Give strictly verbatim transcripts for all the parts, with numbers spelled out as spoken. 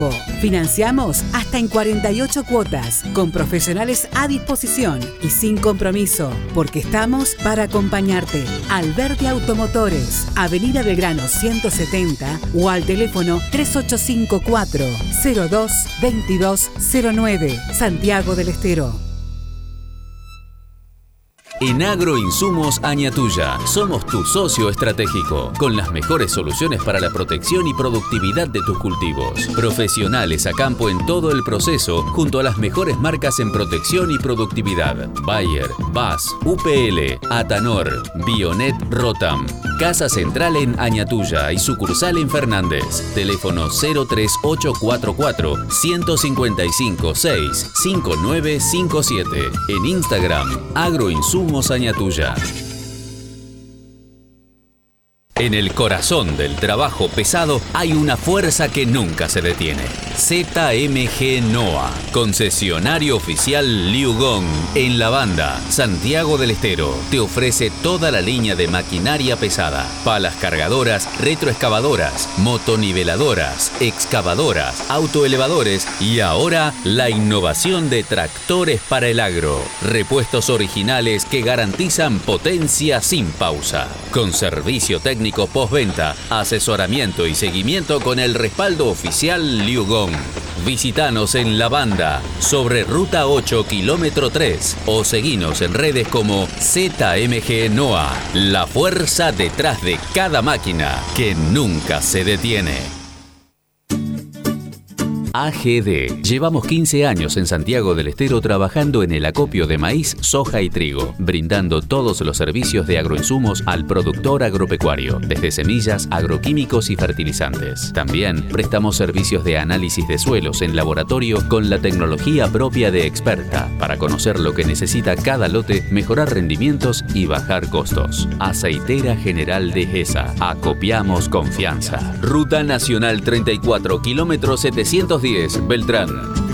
Financiamos hasta en cuarenta y ocho cuotas, con profesionales a disposición y sin compromiso, porque estamos para acompañarte. Alberdi Automotores, Avenida Belgrano ciento setenta o al teléfono tres ocho cinco cuatro cero dos veintidós cero nueve, Santiago del Estero. En Agroinsumos Añatuya somos tu socio estratégico, con las mejores soluciones para la protección y productividad de tus cultivos. Profesionales a campo en todo el proceso, junto a las mejores marcas en protección y productividad. Bayer, B A S, U P L, Atanor, Bionet, Rotam. Casa Central en Añatuya y sucursal en Fernández. Teléfono cero tres ocho cuatro cuatro, uno cinco cinco, seis cinco nueve cinco siete. En Instagram, Agroinsumos Añatuya. En el corazón del trabajo pesado hay una fuerza que nunca se detiene. Z M G NOA, concesionario oficial Liugong en La Banda, Santiago del Estero. Te ofrece toda la línea de maquinaria pesada, palas cargadoras, retroexcavadoras, motoniveladoras, excavadoras, autoelevadores y ahora la innovación de tractores para el agro. Repuestos originales que garantizan potencia sin pausa. Con servicio técnico postventa, asesoramiento y seguimiento con el respaldo oficial Liugong. Visítanos en La Banda, sobre Ruta ocho, kilómetro tres, o seguinos en redes como Z M G NOA, la fuerza detrás de cada máquina que nunca se detiene. A G D. Llevamos quince años en Santiago del Estero trabajando en el acopio de maíz, soja y trigo, brindando todos los servicios de agroinsumos al productor agropecuario, desde semillas, agroquímicos y fertilizantes. También prestamos servicios de análisis de suelos en laboratorio con la tecnología propia de Experta, para conocer lo que necesita cada lote, mejorar rendimientos y bajar costos. Aceitera General de Gesa. Acopiamos confianza. Ruta Nacional treinta y cuatro, kilómetro setecientos diez, Beltrán.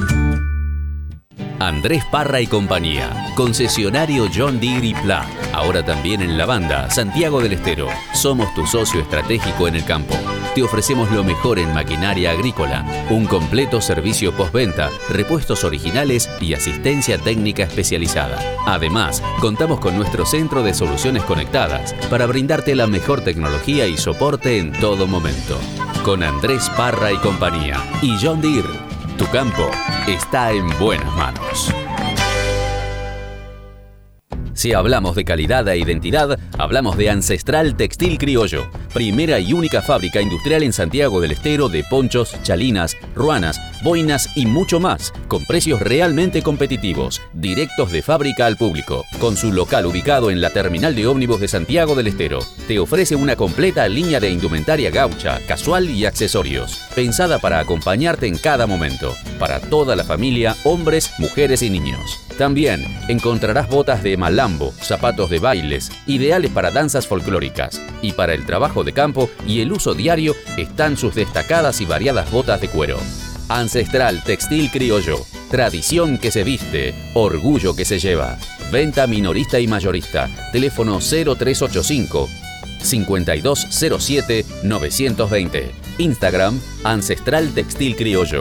Andrés Parra y compañía, concesionario John Deere y Pla, ahora también en La Banda, Santiago del Estero. Somos tu socio estratégico en el campo. Te ofrecemos lo mejor en maquinaria agrícola, un completo servicio postventa, repuestos originales y asistencia técnica especializada. Además, contamos con nuestro centro de soluciones conectadas para brindarte la mejor tecnología y soporte en todo momento. Con Andrés Parra y compañía y John Deere, tu campo está en buenas manos. Si hablamos de calidad e identidad, hablamos de Ancestral Textil Criollo, primera y única fábrica industrial en Santiago del Estero de ponchos, chalinas, ruanas, boinas y mucho más, con precios realmente competitivos, directos de fábrica al público. Con su local ubicado en la terminal de ómnibus de Santiago del Estero, te ofrece una completa línea de indumentaria gaucha, casual y accesorios, pensada para acompañarte en cada momento, para toda la familia, hombres, mujeres y niños. También encontrarás botas de malambo, zapatos de bailes, ideales para danzas folclóricas. Y para el trabajo de campo y el uso diario están sus destacadas y variadas botas de cuero. Ancestral Textil Criollo, tradición que se viste, orgullo que se lleva. Venta minorista y mayorista. Teléfono cero tres ocho cinco, cinco dos cero siete, nueve dos cero. Instagram Ancestral Textil Criollo.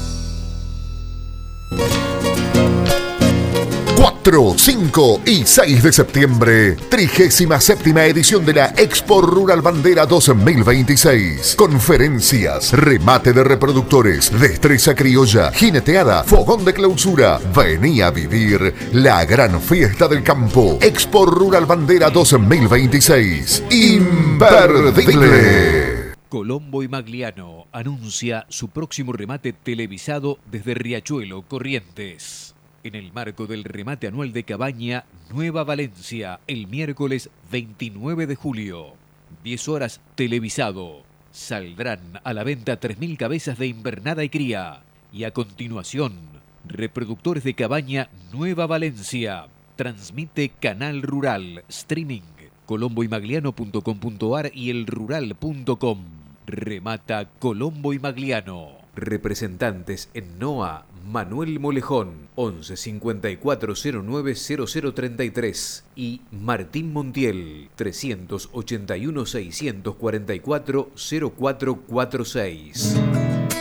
cuatro, cinco y seis de septiembre, trigésima séptima edición de la Expo Rural Bandera dos mil veintiséis. Conferencias, remate de reproductores, destreza criolla, jineteada, fogón de clausura. Vení a vivir la gran fiesta del campo. Expo Rural Bandera dos mil veintiséis. Imperdible. Colombo y Magliano anuncia su próximo remate televisado desde Riachuelo, Corrientes. En el marco del remate anual de Cabaña, Nueva Valencia, el miércoles veintinueve de julio. diez horas televisado. Saldrán a la venta tres mil cabezas de invernada y cría. Y a continuación, reproductores de Cabaña, Nueva Valencia. Transmite Canal Rural, streaming, colombo y magliano punto com punto ar y el rural punto com. Remata Colombo y Magliano. Representantes en NOA, Manuel Molejón, once cincuenta y cuatro cero nueve cero cero treinta y tres y Martín Montiel, trescientos ochenta y uno seiscientos cuarenta y cuatro cero cuatro cuarenta y seis.